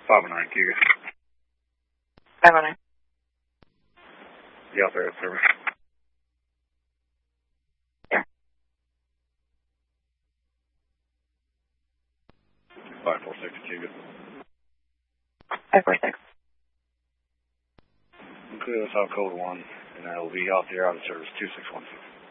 509 Cougar. 509. You out there at service? Yeah. 546 Cougar. 546. Clear this out code 1, and I will be out there out of service 2616.